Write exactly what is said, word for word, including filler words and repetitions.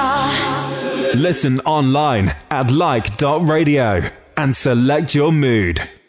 Listen online at like dot radio and select your mood.